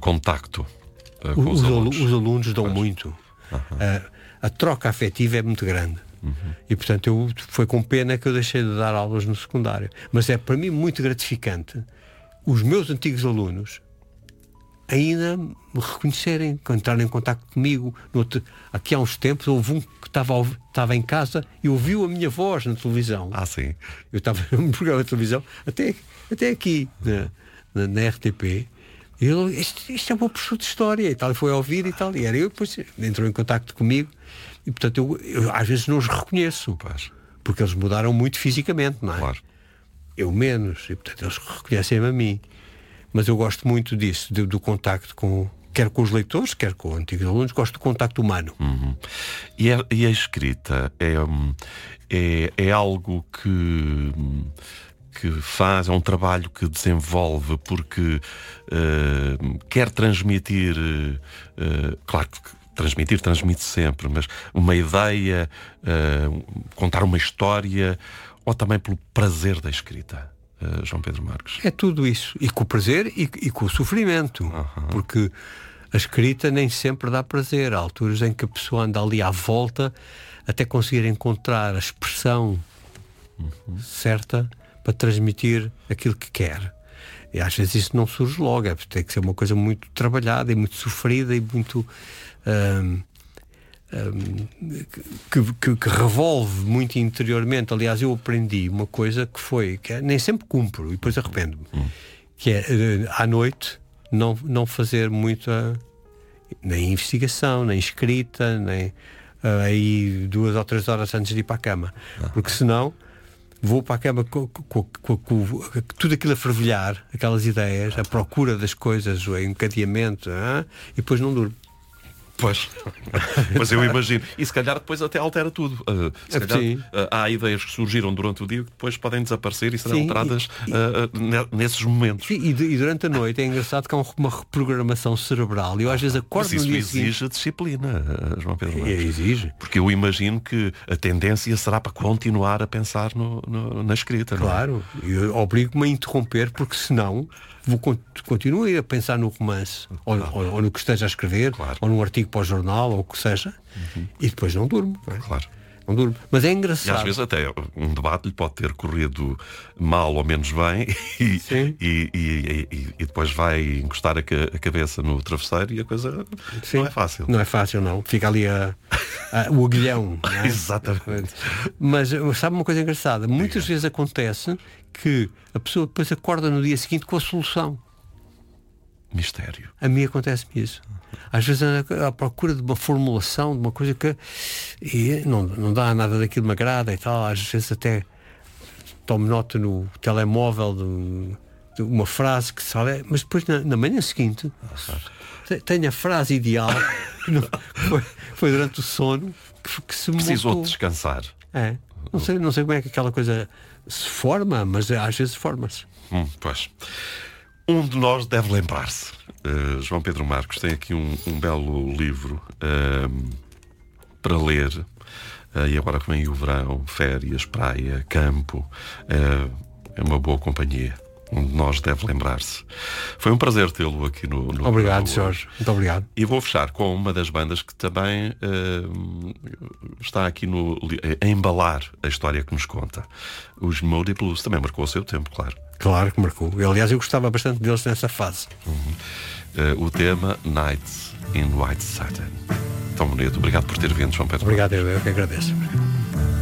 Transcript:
contacto com os alunos. Os alunos dão muito. A troca afetiva é muito grande. E portanto foi com pena que eu deixei de dar aulas no secundário. Mas é para mim muito gratificante os meus antigos alunos ainda me reconhecerem, entrarem em contacto comigo. Aqui há uns tempos houve um que estava em casa e ouviu a minha voz na televisão. Sim. Eu estava num programa de televisão até aqui na RTP. E ele, isto é um professor de história e tal, e foi a ouvir e tal, e era eu, depois entrou em contacto comigo. E portanto eu às vezes não os reconheço, porque eles mudaram muito fisicamente, não é? Claro. Eu menos, e portanto eles reconhecem-me a mim. Mas eu gosto muito disso, do contacto quer com os leitores, quer com antigos alunos. Gosto do contacto humano. E a escrita é algo que faz, é um trabalho que desenvolve porque quer transmitir, claro que transmite sempre, mas uma ideia, contar uma história, ou também pelo prazer da escrita, João Pedro Marques? É tudo isso, e com o prazer e com o sofrimento, porque a escrita nem sempre dá prazer. Há alturas em que a pessoa anda ali à volta até conseguir encontrar a expressão certa para transmitir aquilo que quer. E às vezes isso não surge logo, tem que ser uma coisa muito trabalhada e muito sofrida e muito que revolve muito interiormente. Aliás, eu aprendi uma coisa que nem sempre cumpro e depois arrependo-me, que é à noite não fazer muita nem investigação, nem escrita, nem aí 2 ou 3 horas antes de ir para a cama, porque senão vou para a cama com tudo aquilo a fervilhar, aquelas ideias, a procura das coisas, o encadeamento, e depois não durmo. Pois eu imagino. E se calhar depois até altera tudo. Se calhar, há ideias que surgiram durante o dia que depois podem desaparecer e serão alteradas nesses momentos. Sim, e durante a noite é engraçado que há uma reprogramação cerebral. Eu às vezes acordo no dia seguinte. Exige disciplina, João Pedro Marques. Exige. Porque eu imagino que a tendência será para continuar a pensar na escrita. Claro, eu obrigo-me a interromper, porque senão continuo a pensar no romance ou no que esteja a escrever, ou num artigo para o jornal, ou o que seja, e depois não durmo. Não é? Claro. Não durmo. Mas é engraçado. E às vezes até um debate lhe pode ter corrido mal ou menos bem e depois vai encostar a cabeça no travesseiro e a coisa não é fácil. Não é fácil, não. Fica ali o aguilhão. Não é? Exatamente. Mas sabe uma coisa engraçada? Muitas vezes acontece que a pessoa depois acorda no dia seguinte com a solução. Mistério. A mim acontece-me isso. Às vezes à procura de uma formulação, de uma coisa que não dá nada daquilo que me agrada e tal. Às vezes até tomo nota no telemóvel de uma frase que sabe, mas depois na manhã seguinte tenho a frase ideal que foi durante o sono que se precisou descansar. Não sei como é que aquela coisa se forma, mas às vezes forma-se. Pois. Um de nós deve lembrar-se. João Pedro Marques tem aqui um belo livro para ler. E agora que vem o verão, férias, praia, campo, é uma boa companhia. Um de nós deve lembrar-se. Foi um prazer tê-lo aqui no Obrigado, Jorge. Muito obrigado. E vou fechar com uma das bandas que também está aqui a embalar a história que nos conta. Os Moody Blues. Também marcou o seu tempo, claro. Claro que marcou. Aliás, eu gostava bastante deles nessa fase. O tema Nights in White Satin. Tão bonito. Obrigado por ter vindo, João Pedro. Obrigado, eu que agradeço.